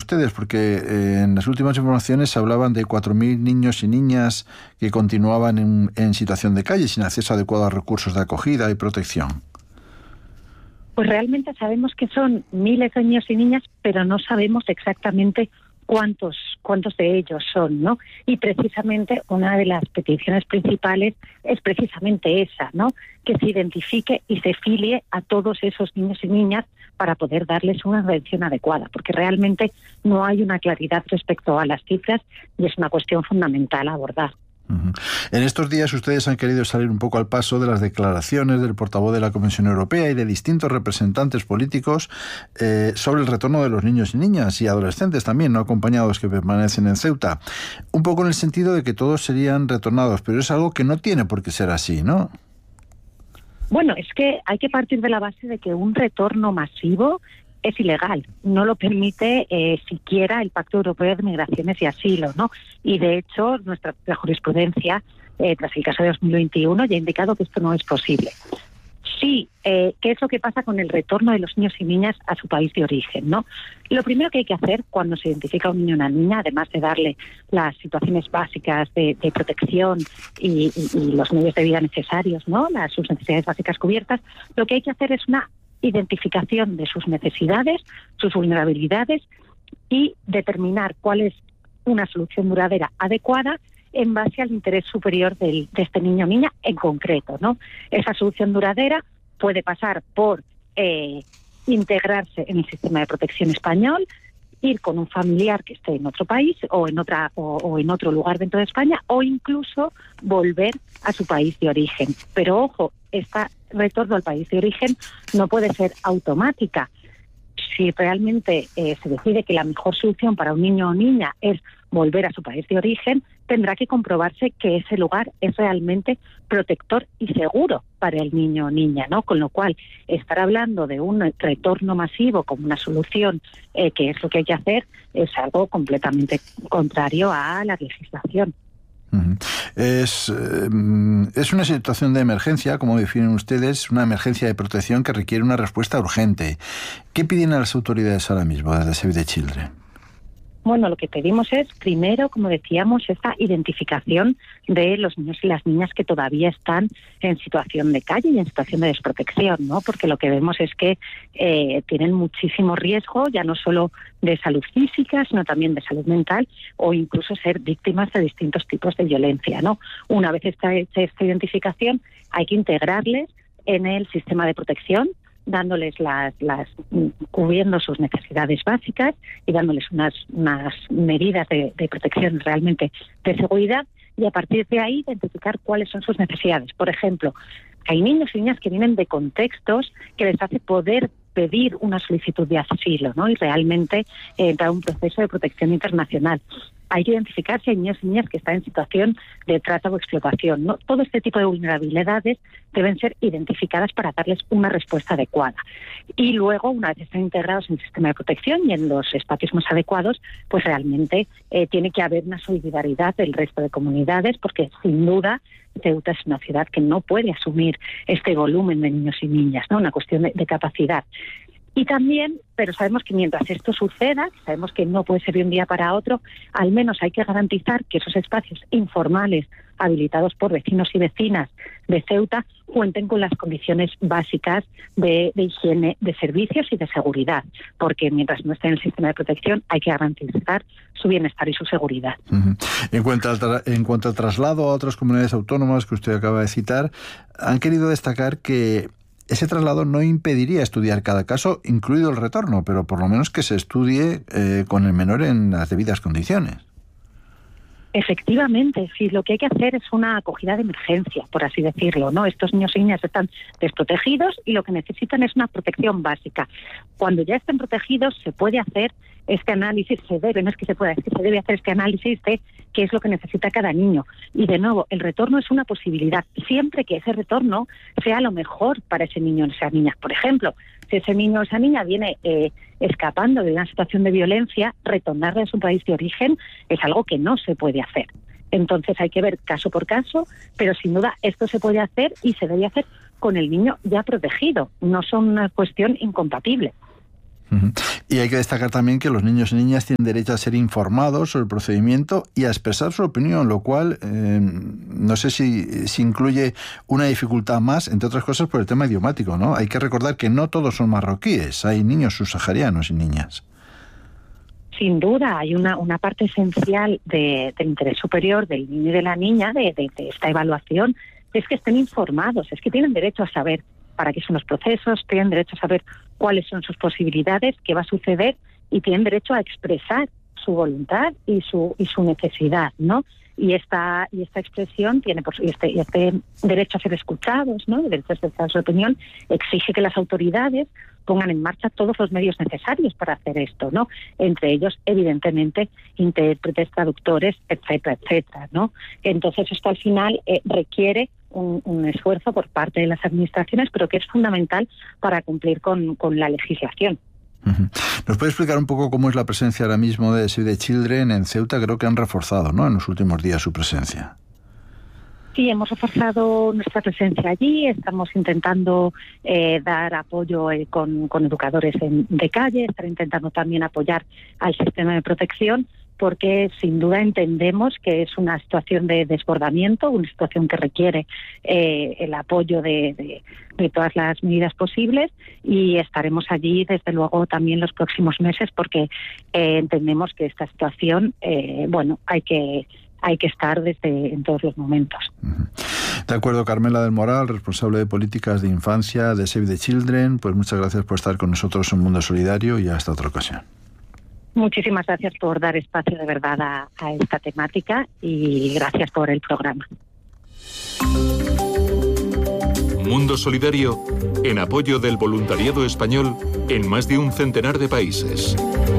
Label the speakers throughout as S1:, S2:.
S1: ustedes? Porque en las últimas informaciones se hablaban de 4.000 niños y niñas que continuaban en situación de calle, sin acceso adecuado a recursos de acogida y protección.
S2: Pues realmente sabemos que son miles de niños y niñas, pero no sabemos exactamente cuántos de ellos son, ¿no? Y precisamente una de las peticiones principales es precisamente esa, ¿no? Que se identifique y se filie a todos esos niños y niñas para poder darles una atención adecuada, porque realmente no hay una claridad respecto a las cifras y es una cuestión fundamental a abordar.
S1: En estos días ustedes han querido salir un poco al paso de las declaraciones del portavoz de la Comisión Europea y de distintos representantes políticos sobre el retorno de los niños y niñas y adolescentes también, no acompañados, que permanecen en Ceuta. Un poco en el sentido de que todos serían retornados, pero es algo que no tiene por qué ser así, ¿no?
S2: Bueno, es que hay que partir de la base de que un retorno masivo es ilegal, no lo permite siquiera el Pacto Europeo de Migraciones y Asilo, ¿no? Y de hecho, nuestra jurisprudencia, tras el caso de 2021, ya ha indicado que esto no es posible. Sí, ¿qué es lo que pasa con el retorno de los niños y niñas a su país de origen, ¿no? Lo primero que hay que hacer cuando se identifica un niño o una niña, además de darle las situaciones básicas de protección y los medios de vida necesarios, ¿no? Sus necesidades básicas cubiertas, lo que hay que hacer es una identificación de sus necesidades, sus vulnerabilidades y determinar cuál es una solución duradera adecuada en base al interés superior de este niño o niña en concreto, ¿no? Esa solución duradera puede pasar por integrarse en el sistema de protección español, ir con un familiar que esté en otro país o en otro lugar dentro de España, o incluso volver a su país de origen. Pero ojo, este retorno al país de origen no puede ser automática. Si realmente se decide que la mejor solución para un niño o niña es volver a su país de origen, tendrá que comprobarse que ese lugar es realmente protector y seguro para el niño o niña, ¿no? Con lo cual, estar hablando de un retorno masivo como una solución, que es lo que hay que hacer, es algo completamente contrario a la legislación.
S1: Es una situación de emergencia, como definen ustedes, una emergencia de protección que requiere una respuesta urgente. ¿Qué piden a las autoridades ahora mismo desde Save the Children?
S2: Bueno, lo que pedimos es, primero, como decíamos, esta identificación de los niños y las niñas que todavía están en situación de calle y en situación de desprotección, ¿no? Porque lo que vemos es que tienen muchísimo riesgo, ya no solo de salud física, sino también de salud mental, o incluso ser víctimas de distintos tipos de violencia, ¿no? Una vez está hecha esta identificación, hay que integrarles en el sistema de protección, dándoles cubriendo sus necesidades básicas y dándoles unas medidas de protección realmente de seguridad, y a partir de ahí identificar cuáles son sus necesidades. Por ejemplo, hay niños y niñas que vienen de contextos que les hace poder pedir una solicitud de asilo, ¿no? Y realmente entrar a un proceso de protección internacional. Hay que identificar si hay niños y niñas que están en situación de trata o explotación, ¿no? Todo este tipo de vulnerabilidades deben ser identificadas para darles una respuesta adecuada. Y luego, una vez están integrados en el sistema de protección y en los espacios más adecuados, pues realmente tiene que haber una solidaridad del resto de comunidades, porque sin duda Ceuta es una ciudad que no puede asumir este volumen de niños y niñas, ¿no? Una cuestión de capacidad. Y también, pero sabemos que mientras esto suceda, sabemos que no puede ser de un día para otro, al menos hay que garantizar que esos espacios informales habilitados por vecinos y vecinas de Ceuta cuenten con las condiciones básicas de higiene, de servicios y de seguridad, porque mientras no esté en el sistema de protección hay que garantizar su bienestar y su seguridad.
S1: En cuanto al traslado a otras comunidades autónomas que usted acaba de citar, han querido destacar que ese traslado no impediría estudiar cada caso, incluido el retorno, pero por lo menos que se estudie con el menor en las debidas condiciones.
S2: Efectivamente, sí, lo que hay que hacer es una acogida de emergencia, por así decirlo, ¿no? Estos niños y niñas están desprotegidos y lo que necesitan es una protección básica. Cuando ya estén protegidos se puede hacer este análisis, se debe hacer este análisis de qué es lo que necesita cada niño. Y de nuevo, el retorno es una posibilidad, siempre que ese retorno sea lo mejor para ese niño o esa niña. Por ejemplo, si ese niño o esa niña viene escapando de una situación de violencia, retornarle a su país de origen es algo que no se puede hacer. Entonces hay que ver caso por caso, pero sin duda esto se puede hacer y se debe hacer con el niño ya protegido. No son una cuestión incompatible.
S1: Y hay que destacar también que los niños y niñas tienen derecho a ser informados sobre el procedimiento y a expresar su opinión, lo cual no sé si incluye una dificultad más, entre otras cosas por el tema idiomático, ¿no? Hay que recordar que no todos son marroquíes, hay niños subsaharianos y niñas.
S2: Sin duda, hay una parte esencial del interés superior del niño y de la niña, de esta evaluación, es que estén informados, es que tienen derecho a saber para qué son los procesos, tienen derecho a saber cuáles son sus posibilidades, qué va a suceder, y tienen derecho a expresar su voluntad y su necesidad, ¿no? Y esta expresión tiene este derecho a ser escuchados, ¿no? El derecho a expresar su opinión exige que las autoridades pongan en marcha todos los medios necesarios para hacer esto, ¿no? Entre ellos, evidentemente, intérpretes, traductores, etcétera, etcétera, ¿no? Entonces, esto al final requiere un esfuerzo por parte de las administraciones, pero que es fundamental para cumplir con la legislación.
S1: ¿Nos puede explicar un poco cómo es la presencia ahora mismo de Save the Children en Ceuta? Creo que han reforzado, ¿no?, en los últimos días su presencia.
S2: Sí, hemos reforzado nuestra presencia allí, estamos intentando dar apoyo con educadores de calle, estar intentando también apoyar al sistema de protección, porque sin duda entendemos que es una situación de desbordamiento, una situación que requiere el apoyo de todas las medidas posibles, y estaremos allí desde luego también los próximos meses, porque entendemos que esta situación, hay que estar en todos los momentos.
S1: De acuerdo, Carmela del Moral, responsable de políticas de infancia de Save the Children, pues muchas gracias por estar con nosotros en Mundo Solidario y hasta otra ocasión.
S2: Muchísimas gracias por dar espacio de verdad a esta temática y gracias por el programa.
S3: Mundo Solidario, en apoyo del voluntariado español en más de un centenar de países.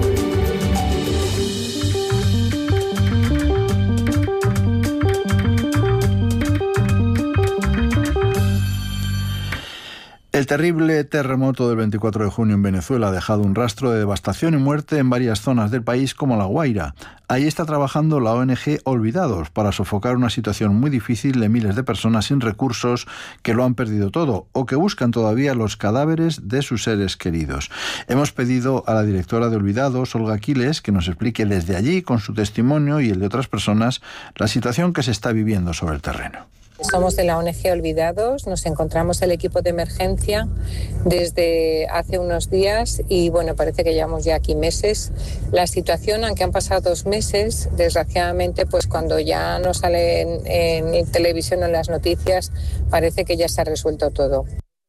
S1: El terrible terremoto del 24 de junio en Venezuela ha dejado un rastro de devastación y muerte en varias zonas del país como La Guaira. Ahí está trabajando la ONG Olvidados para sofocar una situación muy difícil de miles de personas sin recursos que lo han perdido todo o que buscan todavía los cadáveres de sus seres queridos. Hemos pedido a la directora de Olvidados, Olga Quiles, que nos explique desde allí, con su testimonio y el de otras personas, la situación que se está viviendo sobre el terreno.
S4: Somos de la ONG Olvidados, nos encontramos el equipo de emergencia desde hace unos días y parece que llevamos ya aquí meses. La situación, aunque han pasado 2 meses, desgraciadamente pues cuando ya no sale en televisión o en las noticias parece que ya se ha resuelto todo.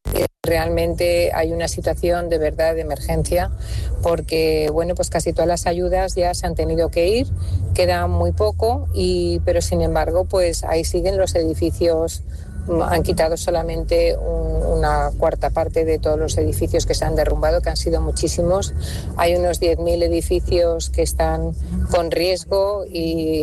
S4: Realmente hay una situación de verdad de emergencia porque pues casi todas las ayudas ya se han tenido que ir, queda muy poco pero sin embargo pues ahí siguen los edificios. Han quitado solamente una cuarta parte de todos los edificios que se han derrumbado, que han sido muchísimos. Hay unos 10.000 edificios que están con riesgo y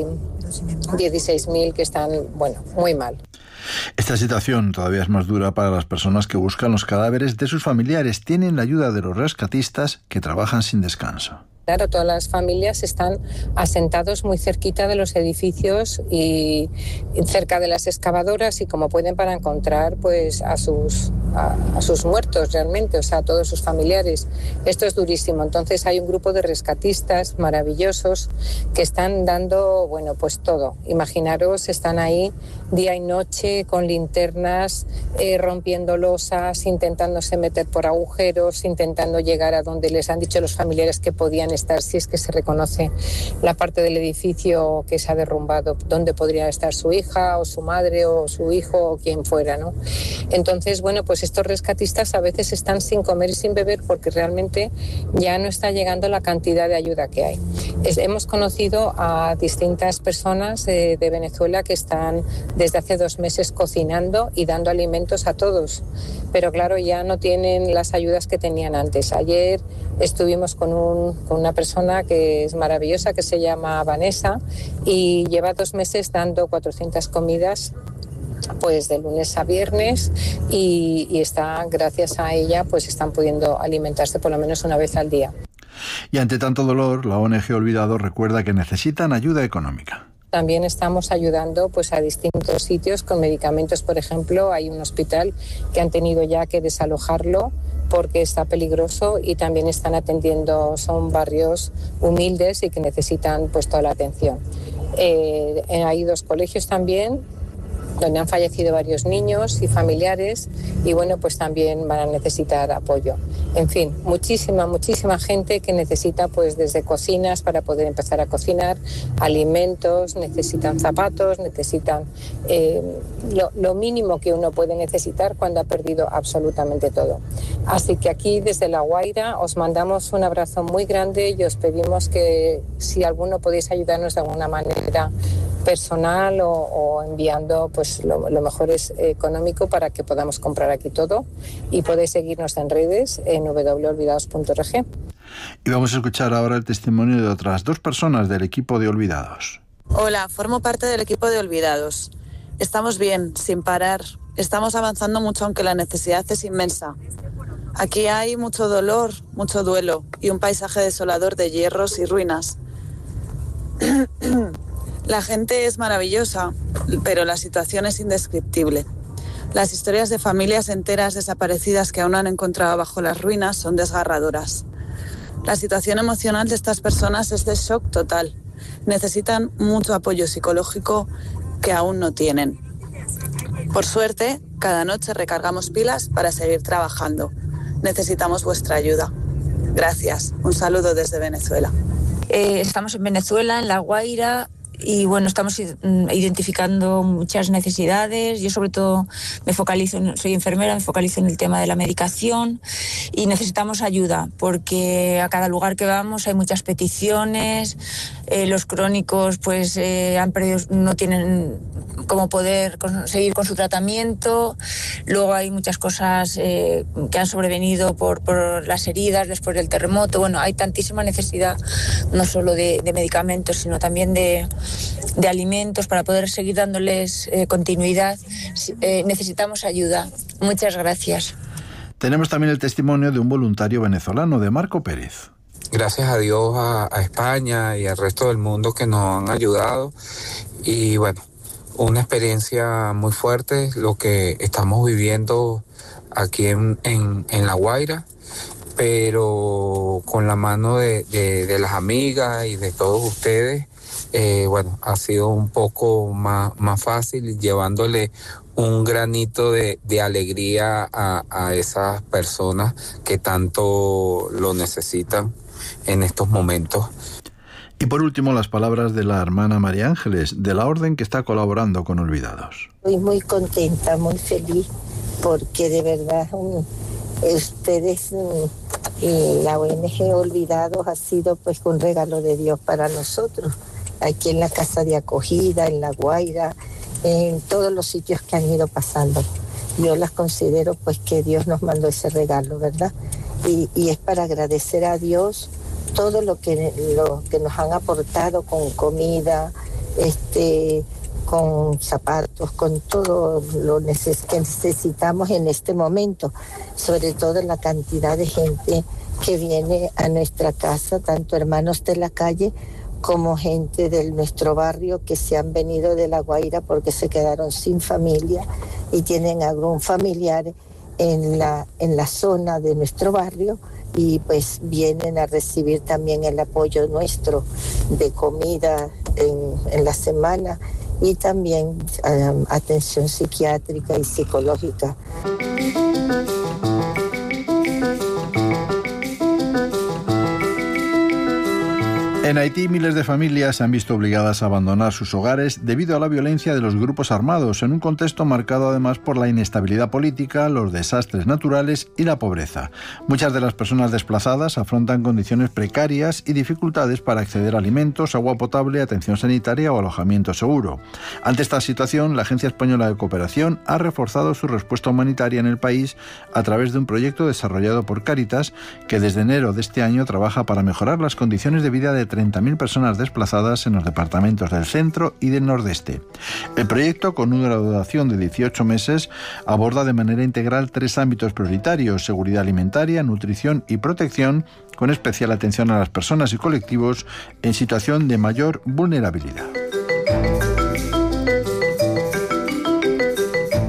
S4: 16.000 que están muy mal.
S1: Esta situación todavía es más dura para las personas que buscan los cadáveres de sus familiares. Tienen la ayuda de los rescatistas que trabajan sin descanso.
S4: Claro, todas las familias están asentados muy cerquita de los edificios y cerca de las excavadoras y como pueden para encontrar pues a sus muertos realmente, o sea, a todos sus familiares. Esto es durísimo. Entonces hay un grupo de rescatistas maravillosos que están dando, pues todo. Imaginaros, están ahí día y noche con linternas, rompiendo losas, intentándose meter por agujeros, intentando llegar a donde les han dicho los familiares que podían estar, si es que se reconoce la parte del edificio que se ha derrumbado, donde podría estar su hija o su madre o su hijo o quien fuera, ¿no? Entonces, pues estos rescatistas a veces están sin comer y sin beber porque realmente ya no está llegando la cantidad de ayuda que hay. Hemos conocido a distintas personas de Venezuela que están desde hace 2 meses cocinando y dando alimentos a todos, pero claro, ya no tienen las ayudas que tenían antes. Ayer estuvimos con una persona que es maravillosa, que se llama Vanessa, y lleva 2 meses dando 400 comidas pues de lunes a viernes y está, gracias a ella, pues están pudiendo alimentarse por lo menos una vez al día.
S1: Y ante tanto dolor, la ONG Olvidados recuerda que necesitan ayuda económica.
S4: También estamos ayudando pues a distintos sitios con medicamentos. Por ejemplo, hay un hospital que han tenido ya que desalojarlo porque está peligroso y también están atendiendo, son barrios humildes y que necesitan pues toda la atención. Hay 2 colegios también donde han fallecido varios niños y familiares y bueno, pues también van a necesitar apoyo. En fin, muchísima gente que necesita pues desde cocinas para poder empezar a cocinar, alimentos, necesitan zapatos, necesitan lo mínimo que uno puede necesitar cuando ha perdido absolutamente todo. Así que aquí desde La Guaira os mandamos un abrazo muy grande y os pedimos que si alguno podéis ayudarnos de alguna manera personal o enviando pues lo mejor es económico para que podamos comprar aquí todo, y podéis seguirnos en redes en www.olvidados.org.
S1: Y vamos a escuchar ahora el testimonio de otras 2 personas del equipo de Olvidados.
S5: Hola, formo parte del equipo de Olvidados. Estamos bien, sin parar. Estamos avanzando mucho aunque la necesidad es inmensa. Aquí hay mucho dolor, mucho duelo y un paisaje desolador de hierros y ruinas. La gente es maravillosa, pero la situación es indescriptible. Las historias de familias enteras desaparecidas que aún no han encontrado bajo las ruinas son desgarradoras. La situación emocional de estas personas es de shock total. Necesitan mucho apoyo psicológico que aún no tienen. Por suerte, cada noche recargamos pilas para seguir trabajando. Necesitamos vuestra ayuda. Gracias. Un saludo desde Venezuela.
S6: Estamos en Venezuela, en La Guaira. Y bueno, estamos identificando muchas necesidades. Yo sobre todo soy enfermera, me focalizo en el tema de la medicación y necesitamos ayuda porque a cada lugar que vamos hay muchas peticiones. Los crónicos pues han perdido, no tienen cómo poder seguir con su tratamiento. Luego hay muchas cosas que han sobrevenido por las heridas después del terremoto. Bueno, hay tantísima necesidad no solo de medicamentos, sino también de alimentos para poder seguir dándoles continuidad. Necesitamos ayuda. Muchas gracias.
S1: Tenemos también el testimonio de un voluntario venezolano, de Marco Pérez.
S7: Gracias a Dios, a España y al resto del mundo que nos han ayudado. Y bueno, una experiencia muy fuerte lo que estamos viviendo aquí en La Guaira, pero con la mano de las amigas y de todos ustedes, bueno, ha sido un poco más fácil, llevándole un granito de alegría a esas personas que tanto lo necesitan en estos momentos.
S1: Y por último, las palabras de la hermana María Ángeles, de la orden que está colaborando con Olvidados.
S8: Estoy muy contenta, muy feliz, porque de verdad ustedes y la ONG Olvidados ha sido pues un regalo de Dios para nosotros, aquí en la casa de acogida, en La Guaira, en todos los sitios que han ido pasando. Yo las considero pues que Dios nos mandó ese regalo, ¿verdad? Y es para agradecer a Dios todo lo que nos han aportado con comida, con zapatos, con todo lo que necesitamos en este momento, sobre todo la cantidad de gente que viene a nuestra casa, tanto hermanos de la calle como gente de nuestro barrio que se han venido de La Guaira porque se quedaron sin familia y tienen algún familiar en la zona de nuestro barrio, y pues vienen a recibir también el apoyo nuestro de comida en la semana y también atención psiquiátrica y psicológica.
S1: En Haití, miles de familias se han visto obligadas a abandonar sus hogares debido a la violencia de los grupos armados, en un contexto marcado además por la inestabilidad política, los desastres naturales y la pobreza. Muchas de las personas desplazadas afrontan condiciones precarias y dificultades para acceder a alimentos, agua potable, atención sanitaria o alojamiento seguro. Ante esta situación, la Agencia Española de Cooperación ha reforzado su respuesta humanitaria en el país a través de un proyecto desarrollado por Cáritas, que desde enero de este año trabaja para mejorar las condiciones de vida de 30.000 personas desplazadas en los departamentos del centro y del nordeste. El proyecto, con una duración de 18 meses, aborda de manera integral 3 ámbitos prioritarios: seguridad alimentaria, nutrición y protección, con especial atención a las personas y colectivos en situación de mayor vulnerabilidad.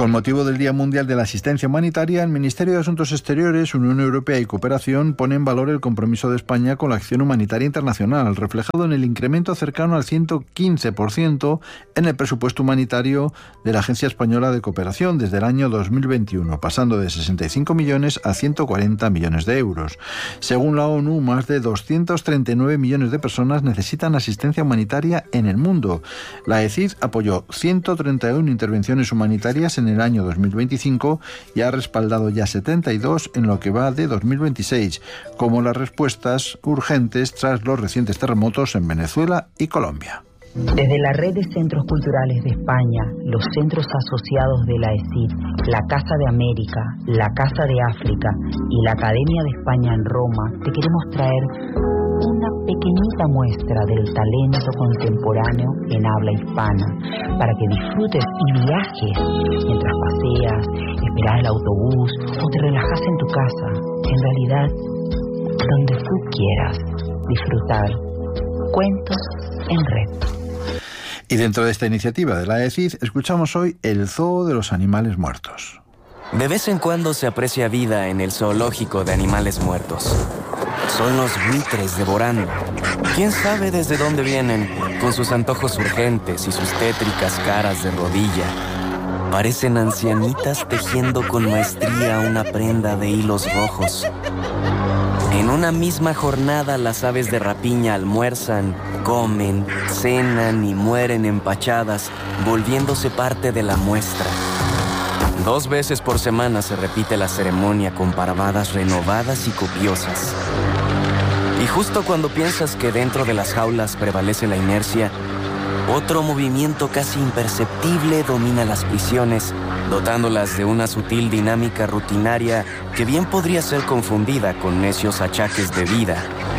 S1: Con motivo del Día Mundial de la Asistencia Humanitaria, el Ministerio de Asuntos Exteriores, Unión Europea y Cooperación pone en valor el compromiso de España con la acción humanitaria internacional, reflejado en el incremento cercano al 115% en el presupuesto humanitario de la Agencia Española de Cooperación desde el año 2021, pasando de 65 millones a 140 millones de euros. Según la ONU, más de 239 millones de personas necesitan asistencia humanitaria en el mundo. La ECID apoyó 131 intervenciones humanitarias en el año 2025 y ha respaldado ya 72 en lo que va de 2026, como las respuestas urgentes tras los recientes terremotos en Venezuela y Colombia.
S9: Desde la Red de Centros Culturales de España, los centros asociados de la ECID, la Casa de América, la Casa de África y la Academia de España en Roma, te queremos traer una pequeñita muestra del talento contemporáneo en habla hispana, para que disfrutes y viajes mientras paseas, esperas el autobús o te relajas en tu casa. En realidad, donde tú quieras disfrutar cuentos en red.
S1: Y dentro de esta iniciativa de la ECID, escuchamos hoy el Zoo de los Animales Muertos.
S10: De vez en cuando se aprecia vida en el zoológico de animales muertos. Son los buitres devorando. ¿Quién sabe desde dónde vienen, con sus antojos urgentes y sus tétricas caras de rodilla? Parecen ancianitas tejiendo con maestría una prenda de hilos rojos. En una misma jornada las aves de rapiña almuerzan, comen, cenan y mueren empachadas, volviéndose parte de la muestra. 2 veces por semana se repite la ceremonia con parvadas renovadas y copiosas. Y justo cuando piensas que dentro de las jaulas prevalece la inercia, otro movimiento casi imperceptible domina las prisiones, dotándolas de una sutil dinámica rutinaria que bien podría ser confundida con necios achaques de vida.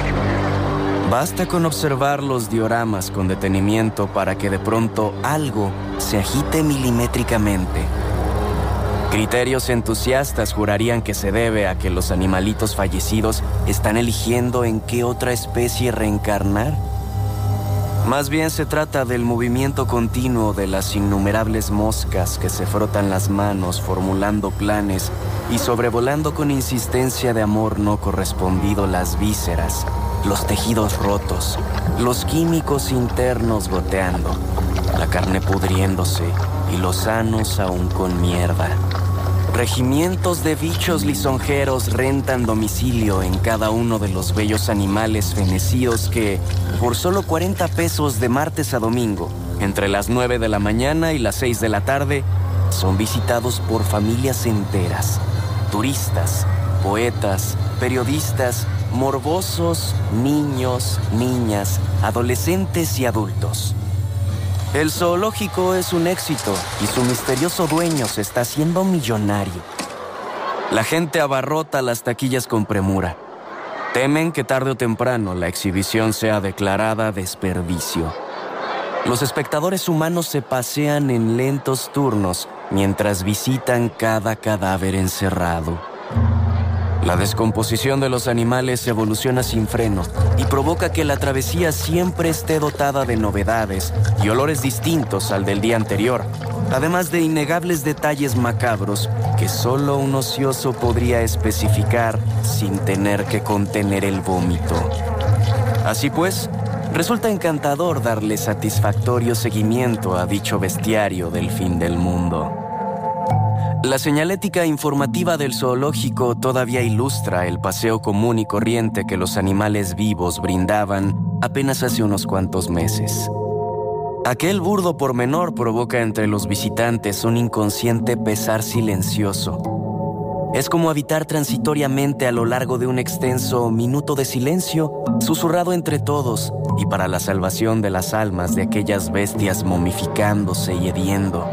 S10: Basta con observar los dioramas con detenimiento para que de pronto algo se agite milimétricamente. Criterios entusiastas jurarían que se debe a que los animalitos fallecidos están eligiendo en qué otra especie reencarnar. Más bien se trata del movimiento continuo de las innumerables moscas que se frotan las manos formulando planes y sobrevolando con insistencia de amor no correspondido las vísceras, los tejidos rotos, los químicos internos goteando, la carne pudriéndose y los sanos aún con mierda. Regimientos de bichos lisonjeros rentan domicilio en cada uno de los bellos animales fenecidos que, por solo 40 pesos de martes a domingo, entre las 9 de la mañana y las 6 de la tarde, son visitados por familias enteras, turistas, poetas, periodistas, morbosos, niños, niñas, adolescentes y adultos. El zoológico es un éxito y su misterioso dueño se está haciendo millonario. La gente abarrota las taquillas con premura. Temen que tarde o temprano la exhibición sea declarada desperdicio. Los espectadores humanos se pasean en lentos turnos mientras visitan cada cadáver encerrado. La descomposición de los animales evoluciona sin freno y provoca que la travesía siempre esté dotada de novedades y olores distintos al del día anterior, además de innegables detalles macabros que solo un ocioso podría especificar sin tener que contener el vómito. Así pues, resulta encantador darle satisfactorio seguimiento a dicho bestiario del fin del mundo. La señalética informativa del zoológico todavía ilustra el paseo común y corriente que los animales vivos brindaban apenas hace unos cuantos meses. Aquel burdo pormenor provoca entre los visitantes un inconsciente pesar silencioso. Es como habitar transitoriamente a lo largo de un extenso minuto de silencio, susurrado entre todos y para la salvación de las almas de aquellas bestias momificándose y hediendo.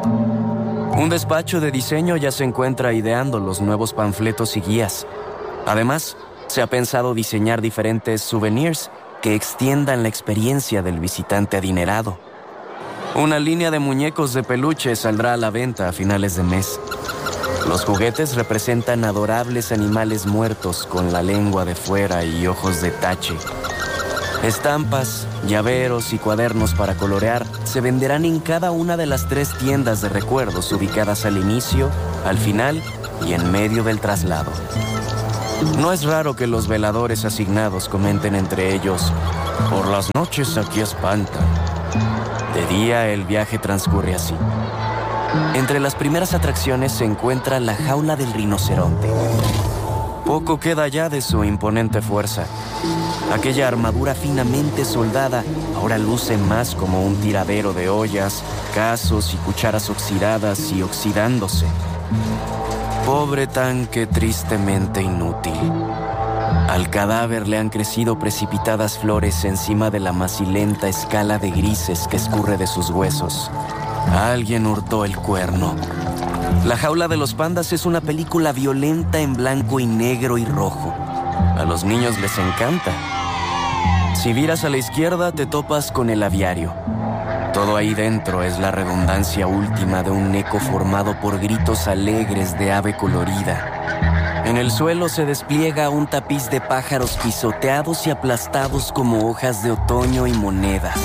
S10: Un despacho de diseño ya se encuentra ideando los nuevos panfletos y guías. Además, se ha pensado diseñar diferentes souvenirs que extiendan la experiencia del visitante adinerado. Una línea de muñecos de peluche saldrá a la venta a finales de mes. Los juguetes representan adorables animales muertos con la lengua de fuera y ojos de tache. Estampas, llaveros y cuadernos para colorear se venderán en cada una de las 3 tiendas de recuerdos ubicadas al inicio, al final y en medio del traslado. No es raro que los veladores asignados comenten entre ellos: por las noches aquí espantan. De día el viaje transcurre así. Entre las primeras atracciones se encuentra la jaula del rinoceronte. Poco queda ya de su imponente fuerza. Aquella armadura finamente soldada ahora luce más como un tiradero de ollas, casos y cucharas oxidadas y oxidándose. Pobre tanque tristemente inútil. Al cadáver le han crecido precipitadas flores encima de la macilenta escala de grises que escurre de sus huesos. Alguien hurtó el cuerno. La jaula de los pandas es una película violenta en blanco y negro y rojo. A los niños les encanta. Si viras a la izquierda, te topas con el aviario. Todo ahí dentro es la redundancia última de un eco formado por gritos alegres de ave colorida. En el suelo se despliega un tapiz de pájaros pisoteados y aplastados como hojas de otoño y monedas.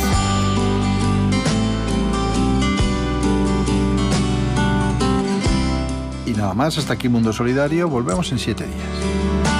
S1: Y nada más, hasta aquí Mundo Solidario. Volvemos en 7 días.